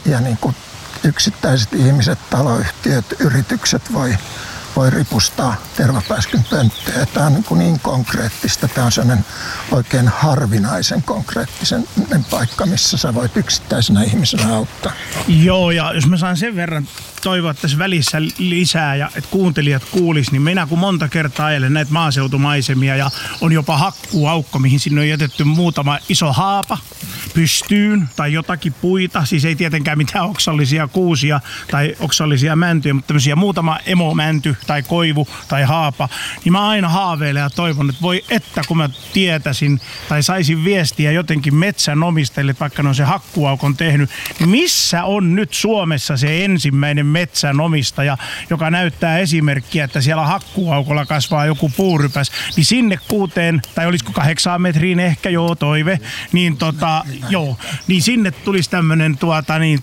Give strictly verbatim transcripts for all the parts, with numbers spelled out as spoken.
ja niin kuin yksittäiset ihmiset, taloyhtiöt, yritykset voi, voi ripustaa tervapääskyn pönttöjä. Tämä on niin, kuin niin konkreettista. Tämä on sellainen oikein harvinaisen konkreettisen paikka, missä sä voit yksittäisenä ihmisenä auttaa. Joo, ja jos mä saan sen verran toivoa tässä välissä lisää ja että kuuntelijat kuulis, niin minä kun monta kertaa ajelen näitä maaseutumaisemia ja on jopa hakkuaukko, mihin sinne on jätetty muutama iso haapa pystyyn tai jotakin puita, siis ei tietenkään mitään oksallisia kuusia tai oksallisia mäntyjä, mutta tämmöisiä muutama emomänty tai koivu tai haapa, niin mä aina haaveilen ja toivon, että voi että kun mä tietäisin tai saisin viestiä jotenkin metsänomistajille, että vaikka ne on se hakkuaukon tehnyt, niin missä on nyt Suomessa se ensimmäinen metsänomistaja, joka näyttää esimerkkiä, että siellä hakkuaukolla kasvaa joku puurypäs, niin sinne kuuteen, tai olisiko kahdeksaan metriin ehkä, joo toive, niin tota, joo, niin sinne tulisi tämmönen tuota niin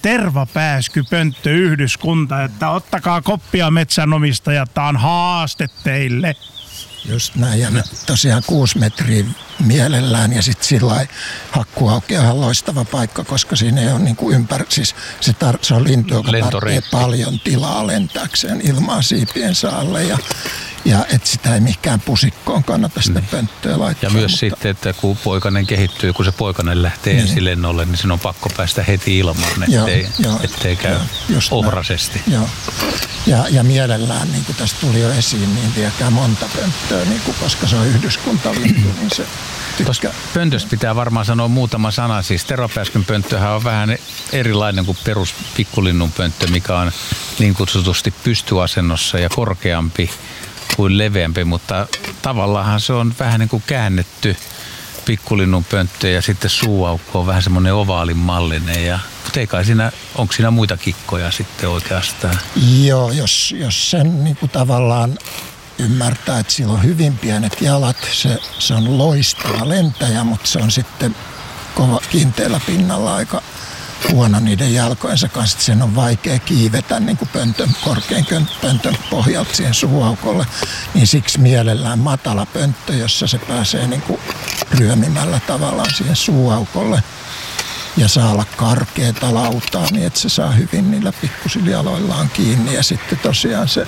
tervapääskypönttöyhdyskunta, että ottakaa koppia metsänomistajat, tää on haaste teille. Just näin, ja tosiaan kuusi metriä mielellään, ja sitten sillä lailla hakkuauke on ihan loistava paikka, koska siinä ei ole niin kuin ympäri, siis se, tar- se on lintu, joka tarvitsee paljon tilaa lentääkseen ilmaa siipiensä alle, ja Ja että sitä ei mihinkään pusikkoon kannata sitä pönttöä laittaa. Ja myös mutta sitten, että kun poikainen kehittyy, kun se poikainen lähtee niin ensilennolle, niin sen on pakko päästä heti ilmaan, ettei, joo, ettei käy joo, ohrasesti. Joo. Ja, ja mielellään, niin kuin tästä tuli jo esiin, niin viekää monta pönttöä, niin kuin, koska se on yhdyskuntalintu, niin se Tuosta pöntöstä pitää varmaan sanoa muutama sana. Siis tervapääskyn pönttöhän on vähän erilainen kuin perus pikkulinnun pönttö, mikä on niin kutsutusti pystyasennossa ja korkeampi kuin leveämpi, mutta tavallaan se on vähän niin kuin käännetty pikkulinnun pönttö ja sitten suuaukko on vähän semmoinen ovaalin mallinen. Ja, mutta ei kai siinä, onko siinä muita kikkoja sitten oikeastaan? Joo, jos, jos sen niin kuin tavallaan ymmärtää, että sillä on hyvin pienet jalat, se, se on loistava lentäjä, mutta se on sitten kova kiinteällä pinnalla aika huono niiden jalkojensa kanssa, että sen on vaikea kiivetä niin kuin pöntön, korkean pöntön pohjalta siihen suuaukolle, niin siksi mielellään matala pönttö, jossa se pääsee niin kuin ryömimällä tavallaan siihen suuaukolle ja saa olla karkeata lautaa niin, että se saa hyvin niillä pikkusilla jaloillaan kiinni ja sitten tosiaan se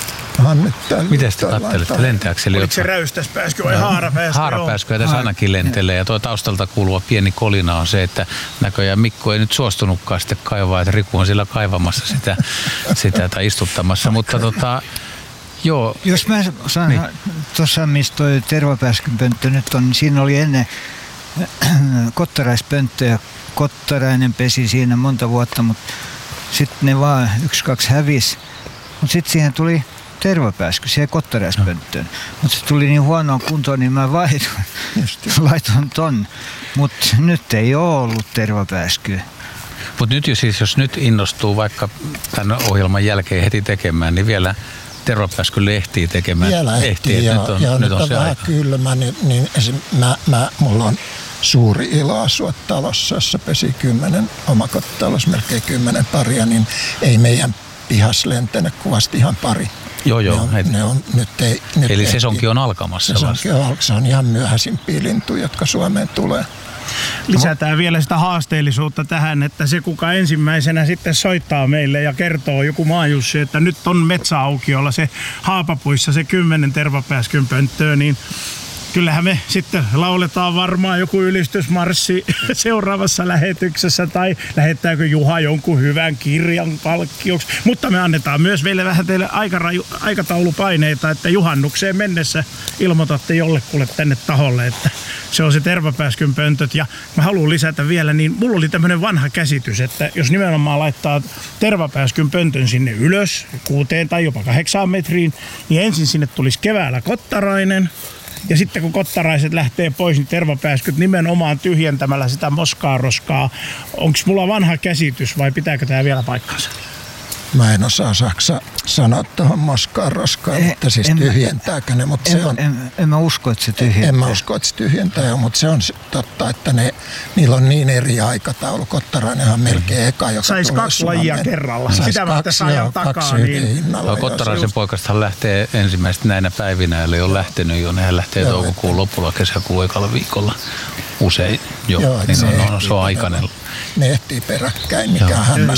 miten te kattelette? Lentääkö siellä? Oliko se räystäspääskö vai haarapääskö? Haarapääskö tässä ainakin lentelee. Ja tuo taustalta kuuluva pieni kolina on se, että näköjään Mikko ei nyt suostunutkaan sitten kaivaa, että Riku on siellä kaivamassa sitä, sitä tai istuttamassa. Mutta tota, joo. Jos mä saan niin. Tuossa, missä toi tervapääskynpönttö nyt on, niin siinä oli ennen kottaraispönttö ja kottarainen pesi siinä monta vuotta, mutta sitten ne vaan yksi, kaksi hävisi. Mutta sitten siihen tuli tervapääsky siihen kottaräispönttöön. Mutta se tuli niin huonoon kuntoon, niin mä vaihdoin, laitoin ton. Mutta nyt ei ole ollut tervapääskyä. Mutta nyt siis, jos nyt innostuu vaikka tämän ohjelman jälkeen heti tekemään, niin vielä tervapääskylle ehtii tekemään. Vielä ehtii, ehtii ja, nyt on, ja nyt on, on vähän aika kylmä, niin, niin esim, mä, mä, mulla on suuri ilo asua talossa, jossa pesi kymmenen, omakotitalous melkein kymmenen paria, niin ei meidän pihas lentänyt kuvasti ihan pari. Joo, joo. Ne on, ne on, nyt ei, nyt eli sesonki on alkamassa. Sesonki on, se on ihan myöhäisimpiä lintuja, jotka Suomeen tulee. Lisätään vielä sitä haasteellisuutta tähän, että se kuka ensimmäisenä sitten soittaa meille ja kertoo joku maajussi, että nyt on metsäaukiolla se haapapuissa se kymmenen tervapääskynpönttöä, niin kyllähän me sitten lauletaan varmaan joku ylistysmarssi seuraavassa lähetyksessä tai lähettääkö Juha jonkun hyvän kirjan palkkioksi. Mutta me annetaan myös vielä vähän teille aikaraju, aikataulupaineita, että juhannukseen mennessä ilmoitatte jollekulle tänne taholle, että se on se tervapääskynpöntöt. Ja mä haluan lisätä vielä, niin mulla oli tämmöinen vanha käsitys, että jos nimenomaan laittaa tervapääskynpöntön sinne ylös kuuteen tai jopa kahdeksaan metriin, niin ensin sinne tulisi keväällä kottarainen. Ja sitten kun kottaraiset lähtee pois, niin tervapääskyt nimenomaan tyhjentämällä sitä moskaa roskaa. Onko mulla vanha käsitys vai pitääkö tämä vielä paikkansa? Mä en osaa saksa sanoa tuohon moskaan roskaan, eh, että siis en, tyhjentääkö ne, mutta en, se on... En, en mä usko, että se tyhjentää. En mä usko, että se tyhjentää, mutta se on totta, että ne, niillä on niin eri aikataulu. Kottarainenhan on melkein eka, joka sais tulee kaksi lajia kerralla. Sais sitä mä tässä ajan takaa. Niin. No, kottaraisen poikastahan lähtee ensimmäistä näinä päivinä, eli on lähtenyt jo. Nehän lähtee joo, toukokuun lopulla, kesäkuun ekalla viikolla usein jo. Joo, niin on, on, se on aikainen. Ne ehtii peräkkäin, mikä on hämmästyttävää.